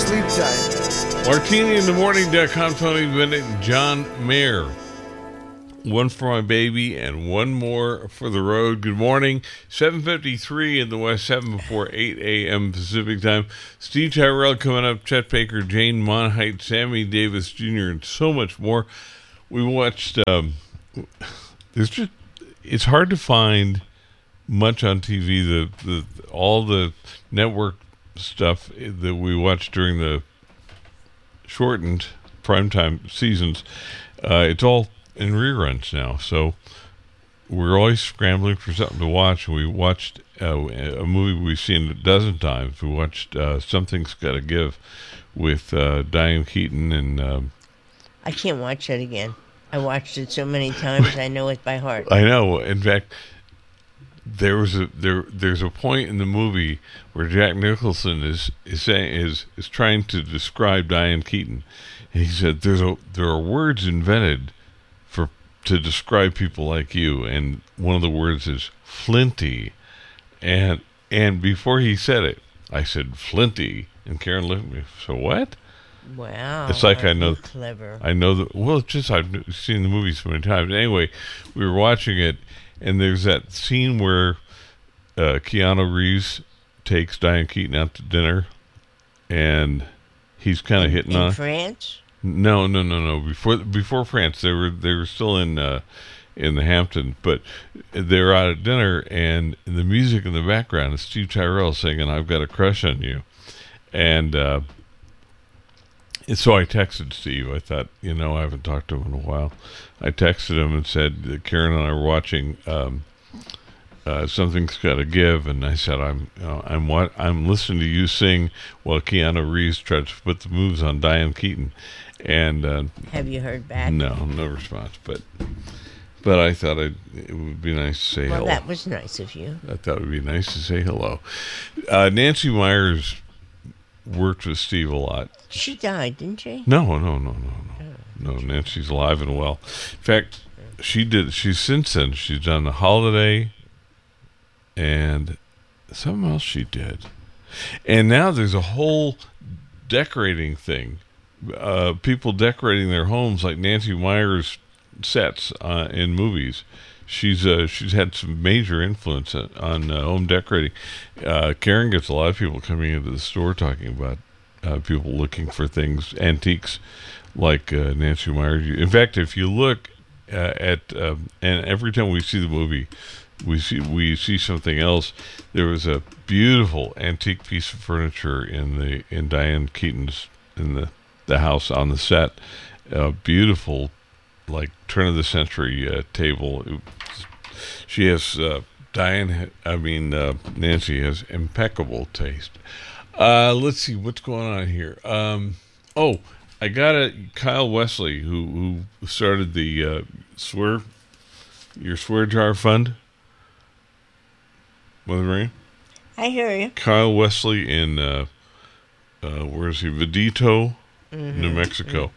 Sleep Time. Martini in the Morning.com, Tony Bennett and John Mayer. One for my baby and one more for the road. Good morning. 7:53 in the West, 7 before 8 a.m. Pacific time. Steve Tyrell coming up, Chet Baker, Jane Monheit, Sammy Davis Jr., and so much more. We watched, it's hard to find much on TV. All the network stuff that we watched during the shortened primetime seasons, it's all in reruns now, so we're always scrambling for something to watch. We watched a movie we've seen a dozen times. We watched Something's Gotta Give with Diane Keaton, and I can't watch that again. I watched it so many times I know it by heart. I know. In fact, there's a point in the movie where Jack Nicholson is trying to describe Diane Keaton, and he said there are words invented to describe people like you, and one of the words is flinty, and before he said it, I said flinty, and Karen looked at me. So what? Wow, it's like I know clever. I know that. Well, it's just I've seen the movie so many times. Anyway, we were watching it, and there's that scene where Keanu Reeves takes Diane Keaton out to dinner, and he's kind of hitting on in France. No. Before France, they were still in the Hampton, but they're out at dinner, and the music in the background is Steve Tyrell singing "I've Got a Crush on You," and so I texted Steve. I thought, I haven't talked to him in a while. I texted him and said that Karen and I were watching Something's Gotta Give, and I said I'm listening to you sing while Keanu Reeves tries to put the moves on Diane Keaton. And have you heard back? No response. But I thought it would be nice to say hello. Well, that was nice of you. I thought it would be nice to say hello. Nancy Myers worked with Steve a lot. She died, didn't she? No. No, Nancy's alive and well. In fact, she's since then, she's done The Holiday and something else she did. And now there's a whole decorating thing. People decorating their homes like Nancy Myers sets in movies. She's had some major influence on home decorating. Karen gets a lot of people coming into the store talking about people looking for things, antiques like Nancy Myers. In fact, if you look at and every time we see the movie, we see something else. There was a beautiful antique piece of furniture in Diane Keaton's in the house on the set. Beautiful, like turn of the century table. She has Nancy has impeccable taste. Let's see what's going on here. I got Kyle Wesley who started the your swear jar fund. Mother Maria? I hear you. Kyle Wesley in where is he? Vidito, New Mexico.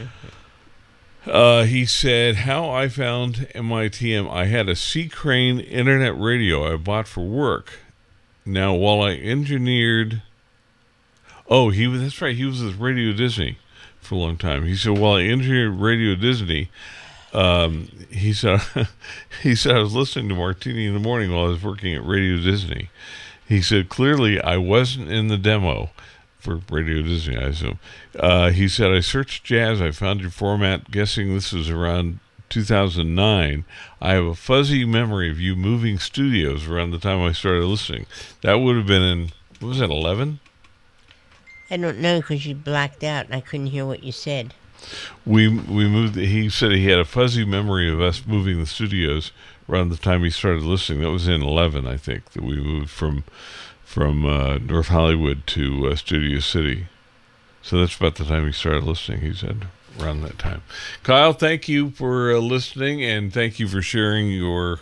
He said, how I found MITM. I had a C. Crane internet radio I bought for work. Now, while I engineered... that's right. He was with Radio Disney for a long time. He said, while I engineered Radio Disney, he said, I was listening to Martini in the Morning while I was working at Radio Disney. He said, clearly I wasn't in the demo for Radio Disney, I assume. He said, I searched jazz. I found your format, guessing this was around 2009. I have a fuzzy memory of you moving studios around the time I started listening. That would have been in, what was that, 11? I don't know because you blacked out and I couldn't hear what you said. We moved. He said he had a fuzzy memory of us moving the studios around the time he started listening. That was in 11, I think, that we moved from North Hollywood to Studio City. So that's about the time he started listening, he said, around that time. Kyle, thank you for listening, and thank you for sharing your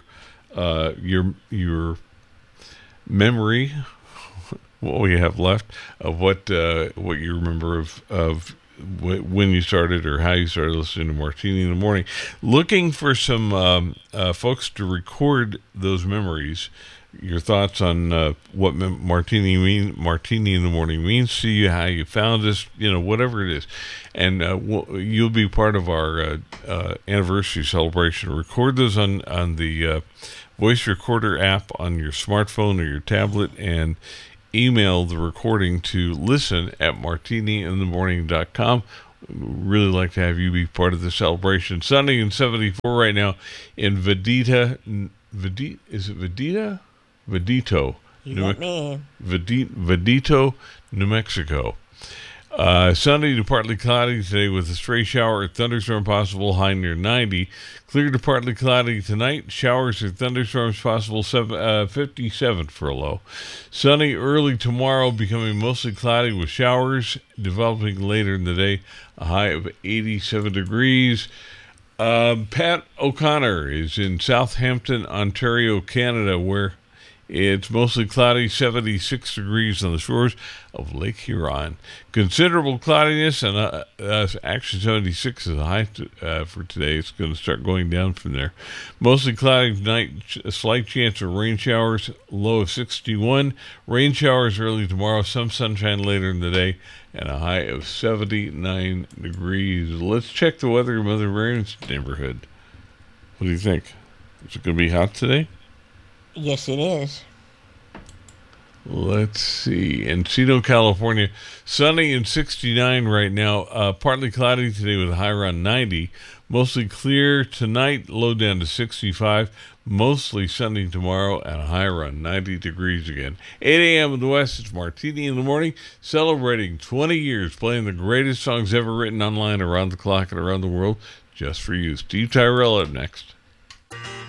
memory, what we have left, of what you remember of when you started or how you started listening to Martini in the Morning. Looking for some folks to record those memories. your thoughts on what martini in the morning means to you, how you found this, whatever it is. And you'll be part of our anniversary celebration. Record those on the voice recorder app on your smartphone or your tablet, and email the recording to listen@martiniinthemorning.com. Really like to have you be part of the celebration. Sunny and 74 right now in Vedito. Vedito, New Mexico. Sunny to partly cloudy today with a stray shower or thunderstorm possible, high near 90. Clear to partly cloudy tonight. Showers or thunderstorms possible, 57 for a low. Sunny early tomorrow, becoming mostly cloudy with showers developing later in the day, a high of 87 degrees. Pat O'Connor is in Southampton, Ontario, Canada, where it's mostly cloudy, 76 degrees on the shores of Lake Huron. Considerable cloudiness, and actually 76 is the high for today. It's going to start going down from there. Mostly cloudy tonight, a slight chance of rain showers, low of 61. Rain showers early tomorrow, some sunshine later in the day, and a high of 79 degrees. Let's check the weather in Mother Mary's neighborhood. What do you think? Is it going to be hot today? Yes, it is. Let's see. Encino, California, sunny and 69 right now. Partly cloudy today with a high around 90. Mostly clear tonight, low down to 65. Mostly sunny tomorrow and a high around 90 degrees again. 8 a.m. in the West, it's Martini in the Morning, celebrating 20 years, playing the greatest songs ever written online around the clock and around the world, just for you. Steve Tyrell up next.